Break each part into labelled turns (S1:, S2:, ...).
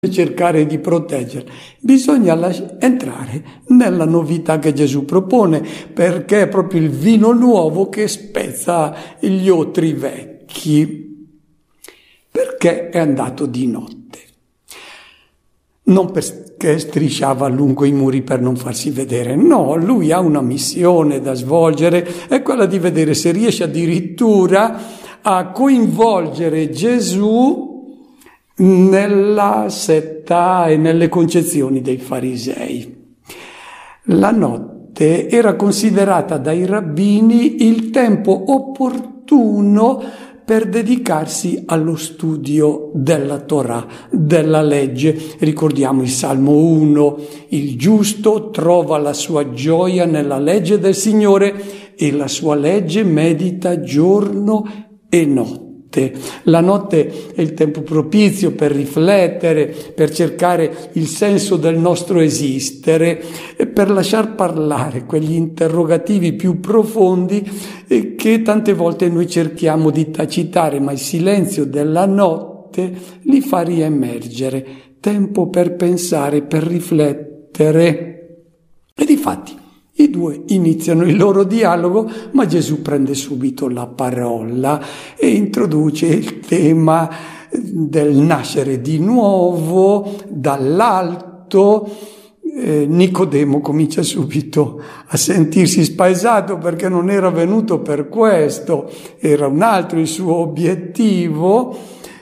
S1: cercare di proteggere, bisogna entrare nella novità che Gesù propone, perché è proprio il vino nuovo che spezza gli otri vecchi. Perché è andato di notte? Non perché strisciava lungo i muri per non farsi vedere, no, lui ha una missione da svolgere, è quella di vedere se riesce addirittura a coinvolgere Gesù nella setta e nelle concezioni dei farisei. La notte era considerata dai rabbini il tempo opportuno per dedicarsi allo studio della Torah, della legge. Ricordiamo il Salmo 1, il giusto trova la sua gioia nella legge del Signore e la sua legge medita giorno e notte. La notte è il tempo propizio per riflettere, per cercare il senso del nostro esistere e per lasciar parlare quegli interrogativi più profondi che tante volte noi cerchiamo di tacitare, ma il silenzio della notte li fa riemergere. Tempo per pensare, per riflettere. E difatti i due iniziano il loro dialogo, ma Gesù prende subito la parola e introduce il tema del nascere di nuovo dall'alto. Nicodemo comincia subito a sentirsi spaesato perché non era venuto per questo, era un altro il suo obiettivo.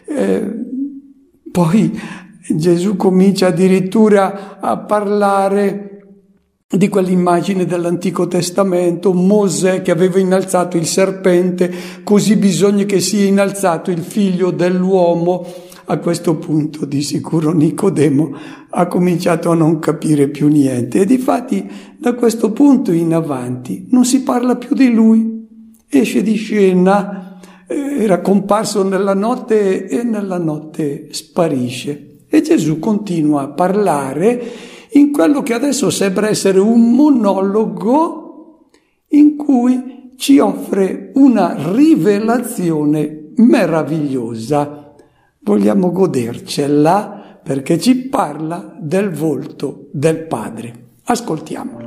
S1: Poi Gesù comincia addirittura a parlare di quell'immagine dell'Antico Testamento, Mosè che aveva innalzato il serpente, così bisogna che sia innalzato il figlio dell'uomo. A questo punto di sicuro Nicodemo ha cominciato a non capire più niente e difatti da questo punto in avanti non si parla più di lui, esce di scena, era comparso nella notte e nella notte sparisce e Gesù continua a parlare in quello che adesso sembra essere un monologo in cui ci offre una rivelazione meravigliosa. Vogliamo godercela perché ci parla del volto del Padre. Ascoltiamolo.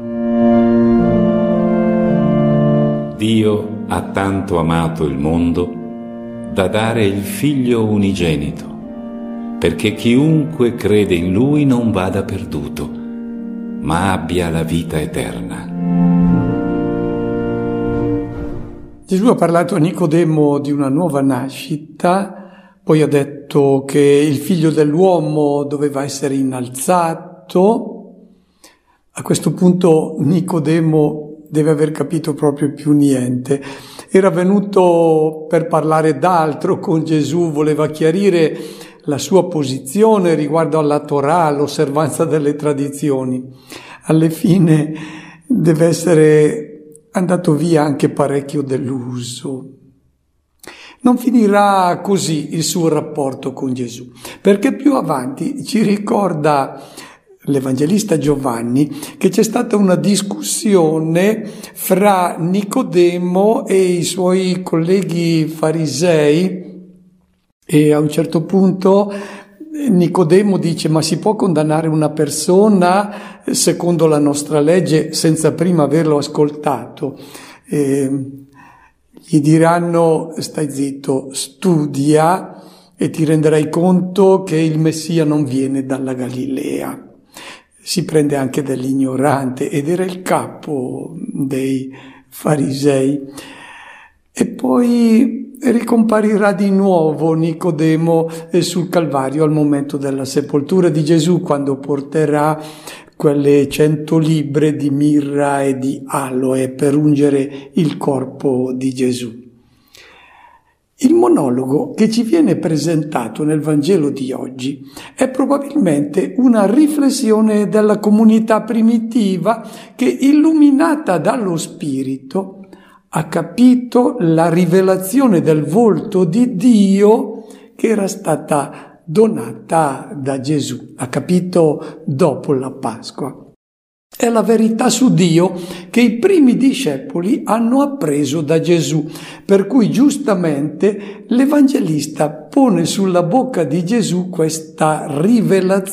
S2: Dio ha tanto amato il mondo da dare il Figlio unigenito, perché chiunque crede in Lui non vada perduto, ma abbia la vita eterna.
S1: Gesù ha parlato a Nicodemo di una nuova nascita, poi ha detto che il figlio dell'uomo doveva essere innalzato. A questo punto Nicodemo deve aver capito proprio più niente. Era venuto per parlare d'altro con Gesù, voleva chiarire la sua posizione riguardo alla Torah, all'osservanza delle tradizioni. Alla fine deve essere andato via anche parecchio deluso. Non finirà così il suo rapporto con Gesù, perché più avanti ci ricorda l'Evangelista Giovanni che c'è stata una discussione fra Nicodemo e i suoi colleghi farisei. E a un certo punto Nicodemo dice: ma si può condannare una persona secondo la nostra legge senza prima averlo ascoltato? Gli diranno: stai zitto, studia e ti renderai conto che il Messia non viene dalla Galilea. Si prende anche dell'ignorante ed era il capo dei farisei. E poi ricomparirà di nuovo Nicodemo sul Calvario al momento della sepoltura di Gesù, quando porterà quelle 100 libbre di mirra e di aloe per ungere il corpo di Gesù. Il monologo che ci viene presentato nel Vangelo di oggi è probabilmente una riflessione della comunità primitiva che, illuminata dallo Spirito, ha capito la rivelazione del volto di Dio che era stata donata da Gesù. Ha capito dopo la Pasqua. è la verità su Dio che i primi discepoli hanno appreso da Gesù, per cui giustamente l'Evangelista pone sulla bocca di Gesù questa rivelazione